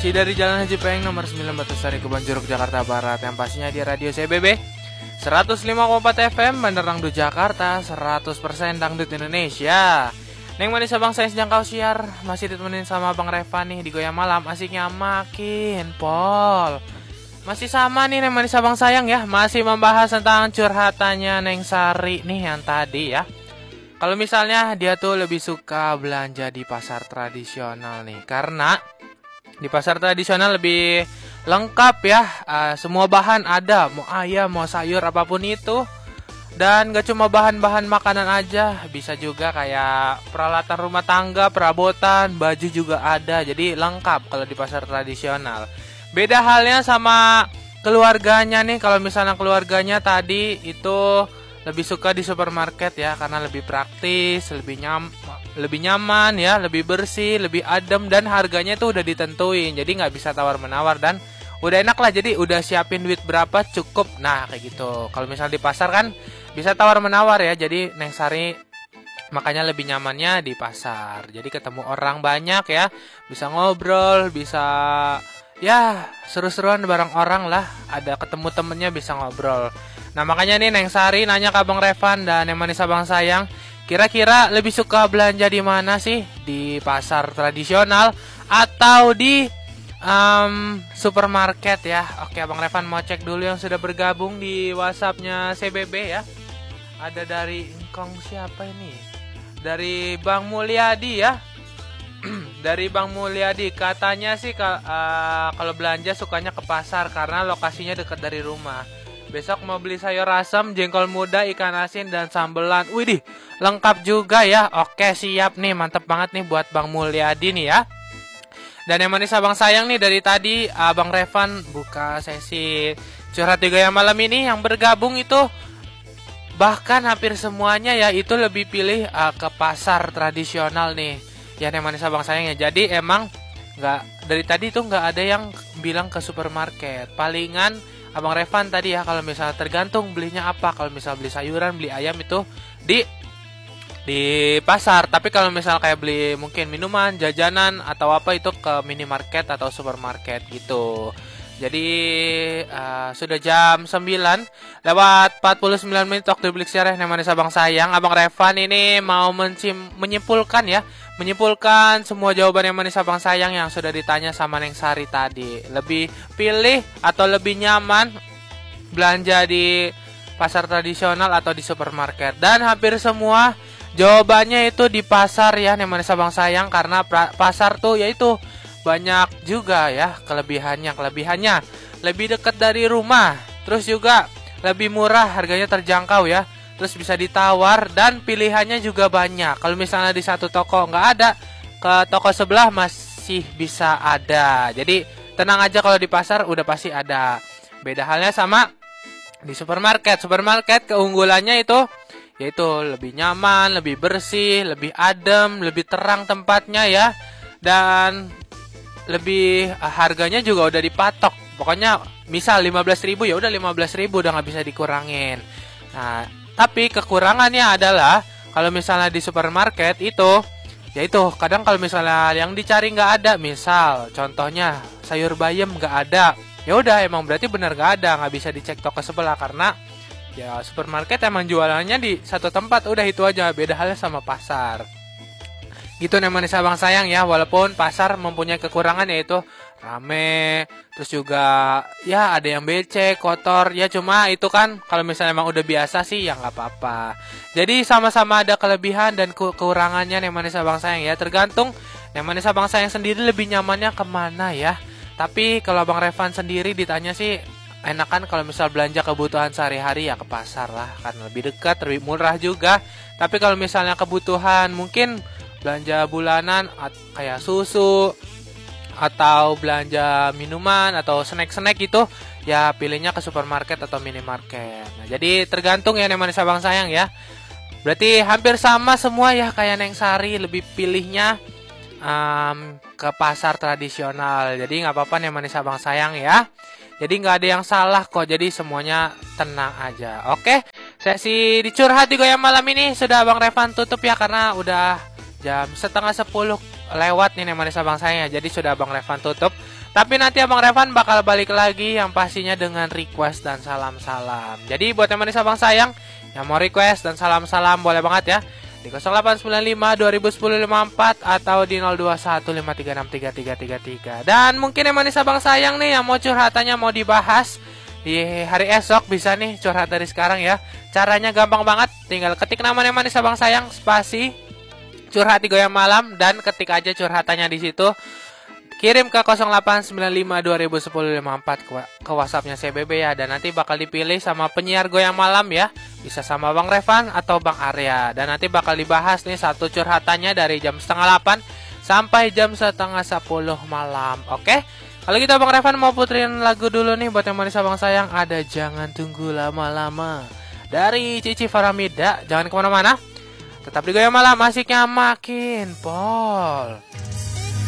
Masih dari Jalan Haji Peng nomor 9 Batasari Kebon Jeruk Jakarta Barat. Yang pastinya di Radio CBB 105,4 FM Bandar Dangdut Jakarta, 100% Dangdut Indonesia. Neng manis abang saya jangkau siar. Masih ditemenin sama Bang Revan nih di Goyang Malam. Asiknya makin pol. Masih sama nih Neng manis abang sayang ya. Masih membahas tentang curhatannya Neng Sari nih yang tadi ya. Kalau misalnya dia tuh lebih suka belanja di pasar tradisional nih, karena di pasar tradisional lebih lengkap ya, semua bahan ada, mau ayam, mau sayur, apapun itu. Dan gak cuma bahan-bahan makanan aja, bisa juga kayak peralatan rumah tangga, perabotan, baju juga ada. Jadi lengkap kalau di pasar tradisional. Beda halnya sama keluarganya nih, kalau misalnya keluarganya tadi itu lebih suka di supermarket ya, karena lebih praktis, lebih nyaman ya, lebih bersih, lebih adem, dan harganya tuh udah ditentuin. Jadi nggak bisa tawar-menawar dan udah enak lah. Jadi udah siapin duit berapa cukup. Nah kayak gitu. Kalau misalnya di pasar kan bisa tawar-menawar ya. Jadi Neng Sari makanya lebih nyamannya di pasar. Jadi ketemu orang banyak ya, bisa ngobrol, bisa ya seru-seruan bareng orang lah. Ada ketemu temennya bisa ngobrol. Nah makanya nih Neng Sari nanya ke Abang Revan dan yang manis abang sayang, kira-kira lebih suka belanja di mana sih? Di pasar tradisional atau di supermarket ya? Oke, Abang Revan mau cek dulu yang sudah bergabung di WhatsApp-nya CBB ya. Ada dari Engkong siapa ini? Dari Bang Mulyadi ya. Dari Bang Mulyadi katanya sih kalau belanja sukanya ke pasar karena lokasinya dekat dari rumah. Besok mau beli sayur asam, jengkol muda, ikan asin, dan sambelan. Widih, lengkap juga ya. Oke, siap nih, mantep banget nih buat Bang Mulyadi nih ya. Dan yang manis abang sayang nih, dari tadi Abang Revan buka sesi curhat di Goyang Malam ini. Yang bergabung itu bahkan hampir semuanya ya itu lebih pilih ke pasar tradisional nih. Ya yang manis abang sayang ya. Jadi emang dari tadi tuh nggak ada yang bilang ke supermarket. Palingan Abang Revan tadi ya, kalau misalnya tergantung belinya apa. Kalau misalnya beli sayuran, beli ayam itu di pasar. Tapi kalau misalnya kayak beli mungkin minuman, jajanan atau apa itu ke minimarket atau supermarket gitu. Jadi sudah jam 9 lewat 49 menit waktu Blik Siarah yang manis abang sayang. Abang Revan ini mau menyimpulkan semua jawaban yang manis abang sayang yang sudah ditanya sama Neng Sari tadi. Lebih pilih atau lebih nyaman belanja di pasar tradisional atau di supermarket. Dan hampir semua jawabannya itu di pasar ya yang manis abang sayang, karena pasar tuh yaitu banyak juga ya kelebihannya lebih dekat dari rumah, terus juga lebih murah, harganya terjangkau ya, terus bisa ditawar dan pilihannya juga banyak. Kalau misalnya di satu toko nggak ada, ke toko sebelah masih bisa ada. Jadi tenang aja, kalau di pasar udah pasti ada. Beda halnya sama di supermarket. Keunggulannya itu yaitu lebih nyaman, lebih bersih, lebih adem, lebih terang tempatnya ya, dan lebih harganya juga udah dipatok. Pokoknya misal 15.000 ya udah 15.000, udah nggak bisa dikurangin. Nah, tapi kekurangannya adalah kalau misalnya di supermarket itu yaitu kadang kalau misalnya yang dicari nggak ada, misal contohnya sayur bayam nggak ada, ya udah emang berarti benar nggak ada, nggak bisa dicek toko sebelah, karena ya supermarket emang jualannya di satu tempat, udah itu aja. Beda halnya sama pasar. Gitu nih manis abang sayang ya, walaupun pasar mempunyai kekurangan yaitu rame, terus juga ya ada yang becek, kotor, ya cuma itu kan kalau misalnya emang udah biasa sih ya nggak apa-apa. Jadi sama-sama ada kelebihan dan kekurangannya nih manis abang sayang ya, tergantung yang manis abang sayang sendiri lebih nyamannya kemana ya. Tapi kalau Abang Revan sendiri ditanya sih enakan kalau misal belanja kebutuhan sehari-hari ya ke pasar lah, karena lebih dekat, lebih murah juga. Tapi kalau misalnya kebutuhan mungkin belanja bulanan kayak susu atau belanja minuman atau snack-snack gitu ya pilihnya ke supermarket atau minimarket. Nah, jadi tergantung ya Neng manis abang sayang ya. Berarti hampir sama semua ya kayak Neng Sari, lebih pilihnya ke pasar tradisional. Jadi nggak apa-apa Neng manis abang sayang ya. Jadi nggak ada yang salah kok. Jadi semuanya tenang aja. Oke, sesi dicurhat di Goyang Malam ini sudah Abang Revan tutup ya, karena udah jam 9:30 lewat nih manis abang saya. Jadi sudah Abang Revan tutup. Tapi nanti Abang Revan bakal balik lagi yang pastinya dengan request dan salam-salam. Jadi buat yang manis abang sayang yang mau request dan salam-salam boleh banget ya di 0895 2010 54 atau di 0215363333. Dan mungkin yang manis abang sayang nih yang mau curhatannya mau dibahas di hari esok bisa nih curhat dari sekarang ya. Caranya gampang banget, tinggal ketik namanya manis abang sayang spasi curhat di Goyang Malam dan ketik aja curhatannya di situ. Kirim ke 0895 2010 54 ke WhatsAppnya CBB ya. Dan nanti bakal dipilih sama penyiar Goyang Malam ya. Bisa sama Bang Revan atau Bang Arya. Dan nanti bakal dibahas nih satu curhatannya dari jam setengah 8 sampai jam setengah 10 malam. Oke? Kalau gitu Bang Revan mau puterin lagu dulu nih buat yang manis abang sayang. Ada Jangan Tunggu Lama-Lama dari Cici Faramida. Jangan kemana-mana, tetap di Goyang Malam, asiknya makin pol.